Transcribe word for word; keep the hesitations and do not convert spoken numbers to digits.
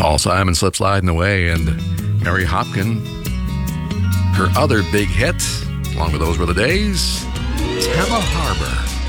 Paul Simon, Slip Sliding Away, and Mary Hopkin, her other big hit, along with Those Were the Days, Tama Harbor.